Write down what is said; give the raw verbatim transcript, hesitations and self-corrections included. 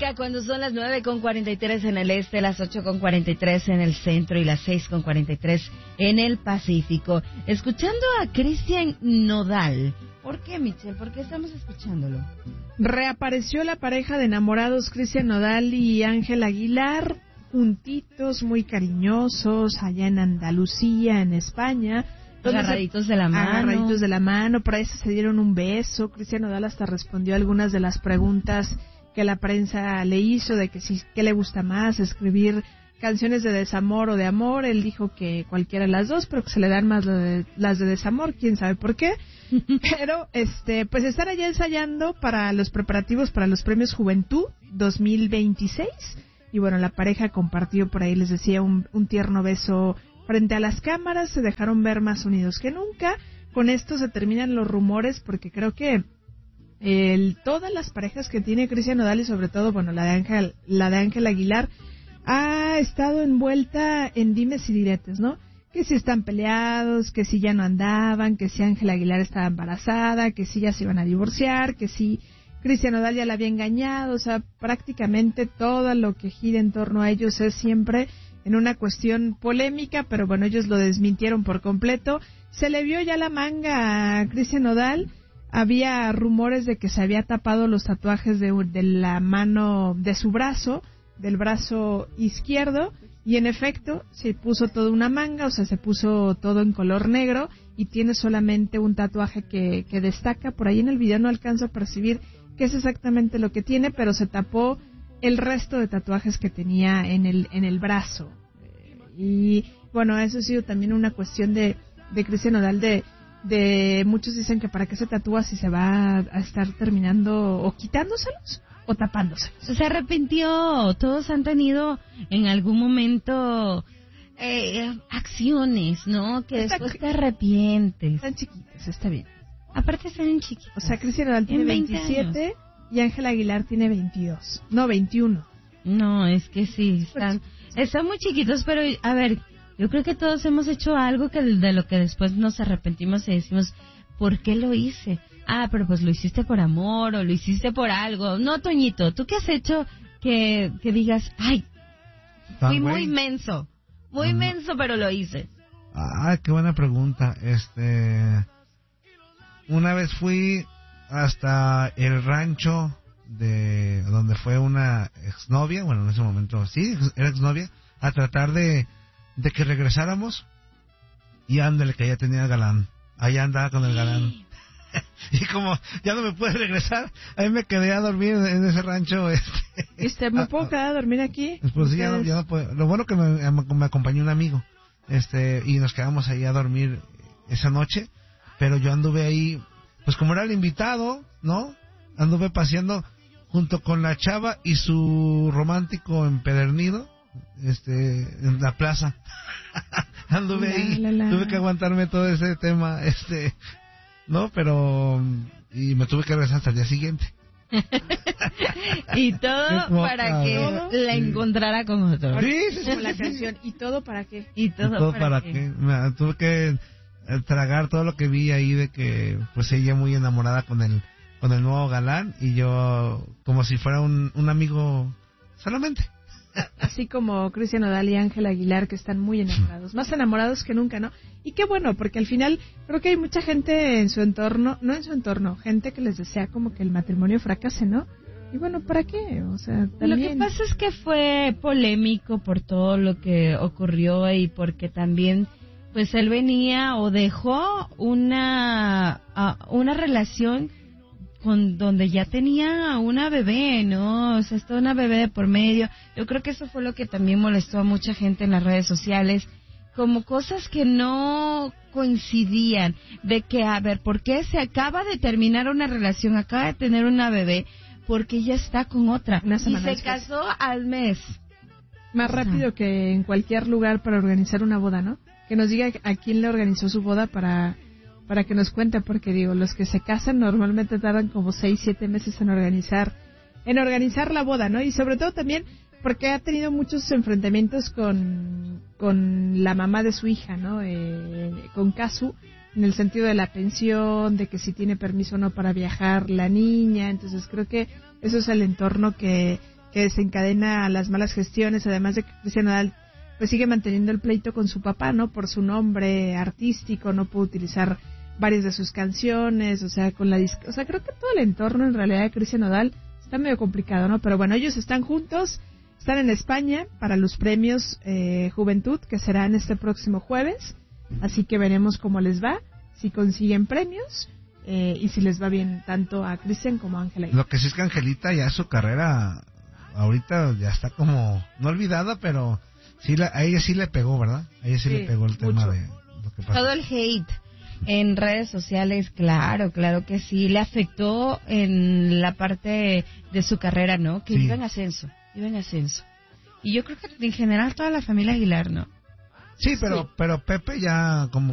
indica cuando son las nueve con cuarenta y tres en el este, las ocho con cuarenta y tres en el centro y las seis con cuarenta y tres en el Pacífico. Escuchando a Cristian Nodal. ¿Por qué, Michelle? ¿Por qué estamos escuchándolo? Reapareció la pareja de enamorados Cristian Nodal y Ángel Aguilar, juntitos, muy cariñosos, allá en Andalucía, en España. Agarraditos de la mano. Agarraditos de la mano, por ahí se dieron un beso. Cristian Nodal hasta respondió algunas de las preguntas que la prensa le hizo, de que si qué le gusta más, escribir canciones de desamor o de amor. Él dijo que cualquiera de las dos, pero que se le dan más lo de, las de desamor, quién sabe por qué. Pero este pues están allá ensayando para los preparativos para los Premios Juventud dos mil veintiséis. Y bueno, la pareja compartió por ahí, les decía, un, un tierno beso frente a las cámaras. Se dejaron ver más unidos que nunca. Con esto se terminan los rumores, porque creo que el, todas las parejas que tiene Cristian Nodal, y sobre todo, bueno, la de Ángel, la de Ángel Aguilar, ha estado envuelta en dimes y diretes, ¿no? Que si están peleados, que si ya no andaban, que si Ángel Aguilar estaba embarazada, que si ya se iban a divorciar, que si Cristian Nodal ya la había engañado. O sea, prácticamente todo lo que gira en torno a ellos es siempre en una cuestión polémica, pero bueno, ellos lo desmintieron por completo. Se le vio ya la manga a Cristian Nodal. Había rumores de que se había tapado los tatuajes de, de la mano, de su brazo, del brazo izquierdo, y en efecto se puso toda una manga, o sea, se puso todo en color negro, y tiene solamente un tatuaje que, que destaca. Por ahí en el video no alcanzo a percibir qué es exactamente lo que tiene, pero se tapó el resto de tatuajes que tenía en el en el brazo. Y bueno, eso ha sido también una cuestión de, de Cristian Nodal, de, de muchos dicen que para qué se tatúa si se va a estar terminando o quitándoselos o tapándoselos. Se arrepintió. Todos han tenido en algún momento eh, acciones, ¿no? Que Está, después te arrepientes. Están chiquitos, está bien. Aparte están chiquitos. O sea, Cristian Nodal tiene veintisiete años. Y Ángel Aguilar tiene veintidós. No, veintiuno. No, es que sí, están, están muy chiquitos, pero a ver, yo creo que todos hemos hecho algo que de lo que después nos arrepentimos y decimos, ¿por qué lo hice? Ah, pero pues lo hiciste por amor o lo hiciste por algo. No, Toñito, ¿tú qué has hecho que, que digas, ay, fui muy menso, muy uh-huh. menso, pero lo hice? Ah, qué buena pregunta. Este, una vez fui hasta el rancho de donde fue una exnovia, bueno, en ese momento sí, era exnovia, a tratar de, de que regresáramos, y ándale que ya tenía galán, allá andaba con el galán. Y como ya no me pude regresar, ahí me quedé a dormir en, en ese rancho. Este, ¿Y usted me puedo quedar a dormir aquí? Pues sí, ya no, ya no puedo. Lo bueno que me, me acompañó un amigo, este, y nos quedamos ahí a dormir esa noche, pero yo anduve ahí, pues como era el invitado, ¿no? Anduve paseando junto con la chava y su romántico empedernido, este, en la plaza. Anduve la, ahí, la, la. tuve que aguantarme todo ese tema, este, ¿no? Pero, y me tuve que regresar hasta el día siguiente. Y todo para que ¿todo? La encontrara con otro. Sí, sí, sí, la canción. ¿Y todo para qué? Y todo, ¿Y todo para, para qué. qué? Me, tuve que tragar todo lo que vi ahí de que pues ella muy enamorada con el con el nuevo galán, y yo como si fuera un, un amigo solamente. Así como Cristian Nodal y Ángel Aguilar, que están muy enamorados, más enamorados que nunca, ¿no? Y qué bueno, porque al final creo que hay mucha gente en su entorno, no en su entorno, gente que les desea como que el matrimonio fracase, ¿no? Y bueno, ¿para qué? O sea, también... Lo que pasa es que fue polémico por todo lo que ocurrió, y porque también pues él venía o dejó una uh, una relación con donde ya tenía una bebé, ¿no? O sea, está una bebé de por medio. Yo creo que eso fue lo que también molestó a mucha gente en las redes sociales, como cosas que no coincidían, de que, a ver, ¿por qué se acaba de terminar una relación, acaba de tener una bebé, porque ella está con otra, una y se después. casó al mes? Más rápido que en cualquier lugar para organizar una boda, ¿no? Que nos diga a quién le organizó su boda para... para que nos cuente, porque digo, los que se casan normalmente tardan como seis, siete meses en organizar, en organizar la boda, ¿no? Y sobre todo también porque ha tenido muchos enfrentamientos con, con la mamá de su hija, ¿no? Eh, con Casu, en el sentido de la pensión, de que si tiene permiso o no para viajar la niña. Entonces creo que eso es el entorno que, que desencadena las malas gestiones, además de que Cristian Nodal pues sigue manteniendo el pleito con su papá, ¿no? Por su nombre artístico, no puede utilizar varias de sus canciones, o sea, con la disc- o sea, creo que todo el entorno en realidad de Cristian Nodal está medio complicado, ¿no? Pero bueno, ellos están juntos, están en España para los premios eh, Juventud, que serán este próximo jueves, así que veremos cómo les va, si consiguen premios, eh, y si les va bien tanto a Cristian como a Ángela. Lo que sí es que Angelita ya su carrera ahorita ya está como, no olvidada, pero sí la, a ella sí le pegó, ¿verdad? A ella sí, sí le pegó el tema mucho. de lo que pasó. Todo el hate en redes sociales, claro, claro que sí, le afectó en la parte de su carrera, ¿no? Que Sí. iba en ascenso, iba en ascenso. Y yo creo que en general toda la familia Aguilar, ¿no? Sí, pero, Sí. pero Pepe ya como